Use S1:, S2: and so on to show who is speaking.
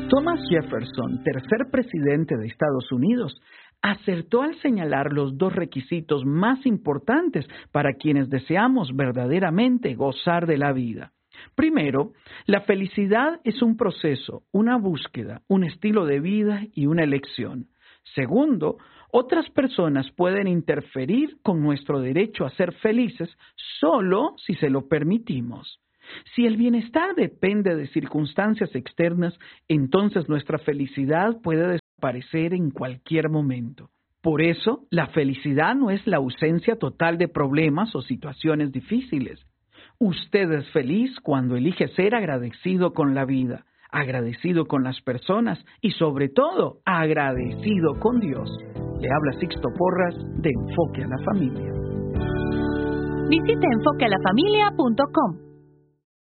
S1: Thomas Jefferson, tercer presidente de Estados Unidos, acertó al señalar los dos requisitos más importantes para quienes deseamos verdaderamente gozar de la vida. Primero, la felicidad es un proceso, una búsqueda, un estilo de vida y una elección. Segundo, otras personas pueden interferir con nuestro derecho a ser felices solo si se lo permitimos. Si el bienestar depende de circunstancias externas, entonces nuestra felicidad puede desaparecer en cualquier momento. Por eso, la felicidad no es la ausencia total de problemas o situaciones difíciles. Usted es feliz cuando elige ser agradecido con la vida, agradecido con las personas y, sobre todo, agradecido con Dios. Le habla Sixto Porras de Enfoque a la Familia.
S2: Visite enfoquealafamilia.com.